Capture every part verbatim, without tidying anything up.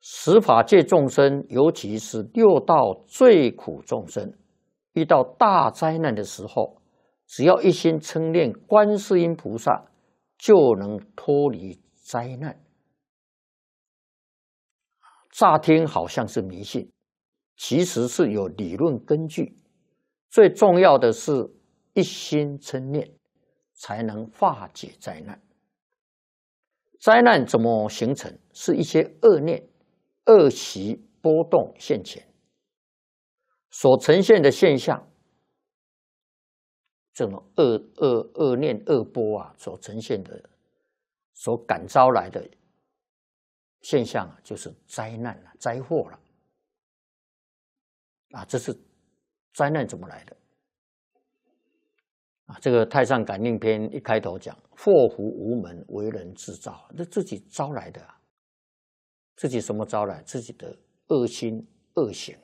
十法界众生，尤其是六道最苦众生，遇到大灾难的时候，只要一心称念观世音菩萨，就能脱离灾难。乍听好像是迷信，其实是有理论根据。最重要的是一心称念，才能化解灾难。灾难怎么形成？是一些恶念、恶习波动现前，所呈现的现象，这种恶恶恶念、恶波啊，所呈现的、所感召来的现象啊，就是灾难了、灾祸了。啊，这是灾难怎么来的？啊，这个《太上感应篇》一开头讲：“祸福无门，为人自造。”这自己招来的啊，自己什么招来？自己的恶心、恶行。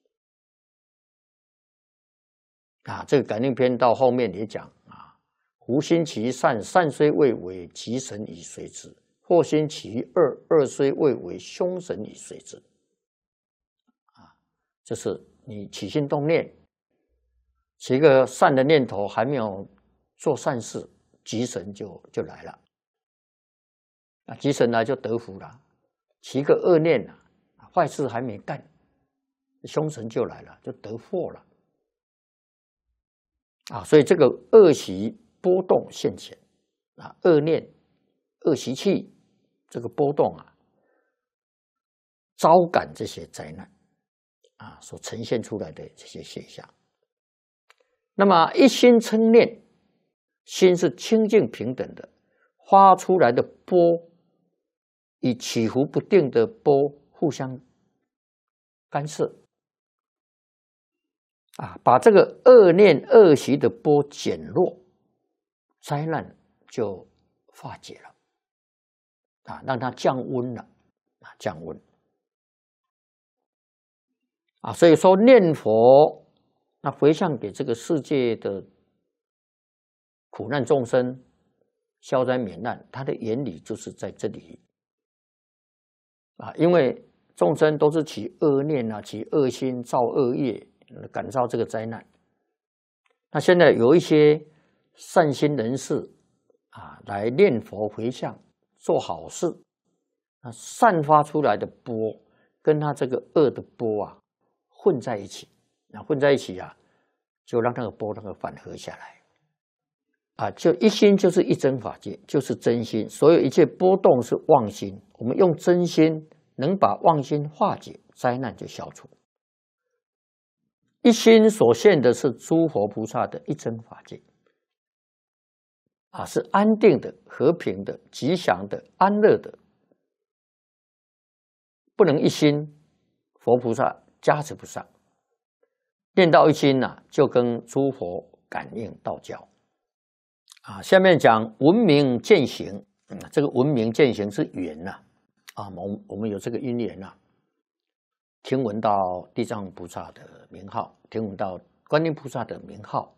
啊，这个感应篇到后面也讲啊：“福心其善，善虽未为，吉神已随之；祸心其恶，恶虽未为，凶神已随之。”啊，就是你起心动念，起一个善的念头，还没有做善事，吉神就就来了。啊，吉神来就得福了。起一个恶念啊，坏事还没干，凶神就来了，就得祸了。啊，所以这个恶习波动现前，啊，恶念、恶习气，这个波动啊，招感这些灾难，啊，所呈现出来的这些现象。那么一心称念，心是清净平等的，发出来的波与起伏不定的波互相干涉。啊，把这个恶念恶习的波减弱，灾难就化解了。啊，让它降温了，啊，降温。啊，所以说念佛，那回向给这个世界的苦难众生，消灾免难，它的原理就是在这里。啊，因为众生都是起恶念啊，起恶心，造恶业，感召这个灾难。那现在有一些善心人士啊，来念佛回向，做好事，那散发出来的波跟他这个恶的波啊混在一起，那混在一起啊，就让那个波那个缓和下来。啊，就一心就是一真法界，就是真心，所有一切波动是妄心。我们用真心能把妄心化解，灾难就消除。一心所现的是诸佛菩萨的一真法界，啊，是安定的、和平的、吉祥的、安乐的。不能一心，佛菩萨加持不上。念到一心啊，就跟诸佛感应道交。啊，下面讲闻名见行，嗯，这个闻名见行是缘呐，啊，我我们有这个因缘呐，听闻到地藏菩萨的名号，听闻到观音菩萨的名号，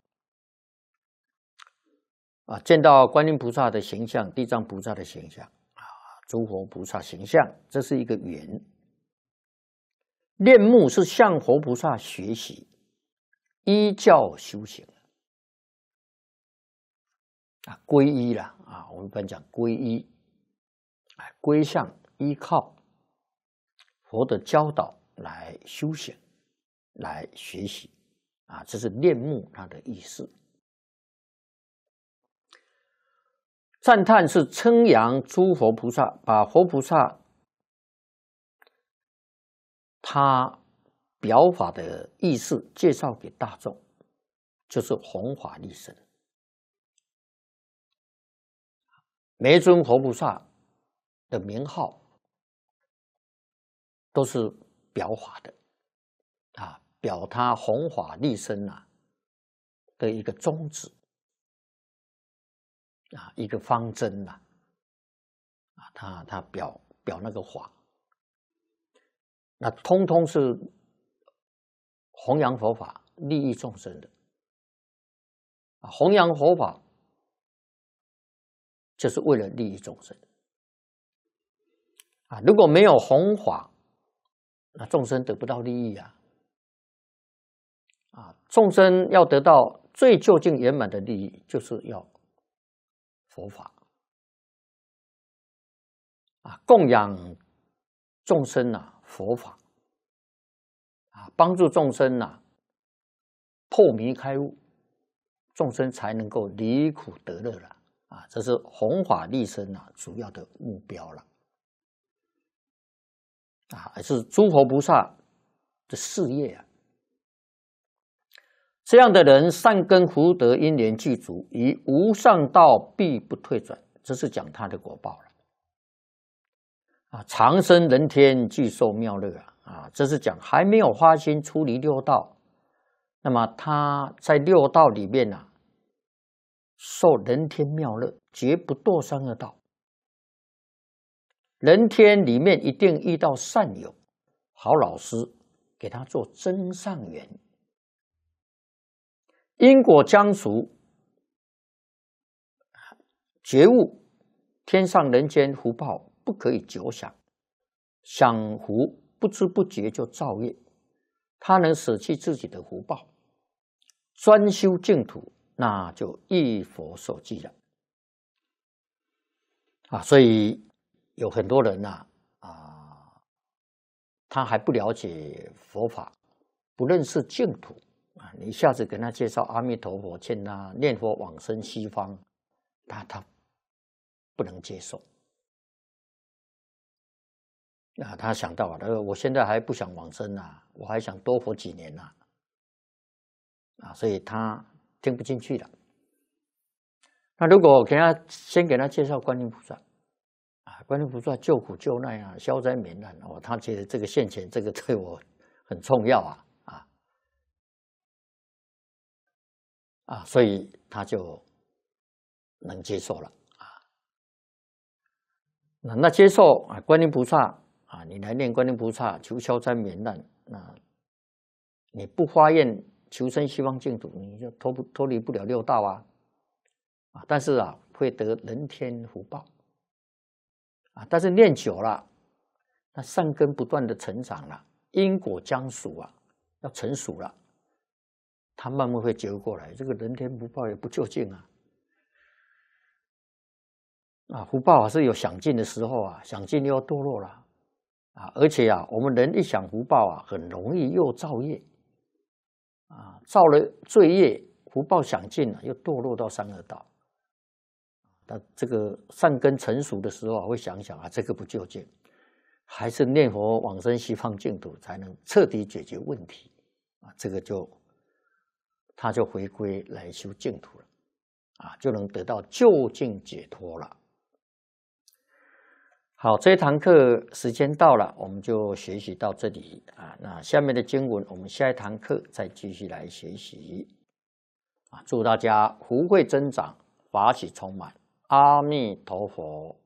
啊，见到观音菩萨的形象，地藏菩萨的形象，啊，诸佛菩萨形象，这是一个缘。念目是向佛菩萨学习，依教修行。啊，皈依了啊！我们一般讲皈依，哎，归向依靠佛的教导来修行，来学习啊，这是念目它的意思。赞叹是称扬诸佛菩萨，把佛菩萨他表法的意思介绍给大众，就是弘法利生。每一尊佛菩萨的名号都是表法的，啊，表他弘法利生啊的一个宗旨，啊，一个方针呐，啊，他他表表那个法，那通通是弘扬佛法、利益众生的，啊，弘扬佛法。就是为了利益众生啊！如果没有弘法那众生得不到利益啊！啊，众生要得到最究竟圆满的利益，就是要佛法啊，供养众生啊，佛法啊，帮助众生啊破迷开悟，众生才能够离苦得乐了啊！这是弘法利生啊主要的目标了啊，还是诸佛菩萨的事业啊。这样的人善根福德因缘具足，于无上道必不退转，这是讲他的果报了啊。长生人天，具受妙乐啊啊，这是讲还没有发心出离六道，那么他在六道里面啊，受人天妙乐，绝不堕三恶道。人天里面一定遇到善友、好老师，给他做增上缘。因果将熟，觉悟天上人间福报不可以久享，享福不知不觉就造业，他能舍弃自己的福报，专修净土，那就一佛所记了啊！所以有很多人呐 啊, 啊，他还不了解佛法，不认识净土。啊，你一下子跟他介绍阿弥陀佛，劝他念佛往生西方，他他不能接受。啊，他想到了，我现在还不想往生啊，我还想多活几年呐，啊，所以他听不进去了。那如果给他先给他介绍观音菩萨，啊，观音菩萨救苦救难啊，消灾免难哦，他觉得这个现前这个对我很重要啊。啊，所以他就能接受了啊。那那接受啊，观音菩萨啊，你来念观音菩萨求消灾免难，那你不发愿求生西方净土，你就脱不脱离不了六道啊啊！但是啊，会得人天福报啊。但是念久了，那善根不断的成长了，因果将熟啊，要成熟了。他慢慢会觉悟过来，这个人天福报也不究竟啊！啊，福报啊是有享尽的时候啊，享尽又要堕落了啊！而且啊，我们人一享福报啊，很容易又造业啊，造了罪业，福报享尽了，又堕落到三恶道。那这个善根成熟的时候啊，会想想啊，这个不究竟，还是念佛往生西方净土才能彻底解决问题啊！这个就。他就回归来修净土了，啊，就能得到究竟解脱了。好，这一堂课时间到了，我们就学习到这里啊。那下面的经文，我们下一堂课再继续来学习。啊，祝大家福慧增长，法喜充满。阿弥陀佛。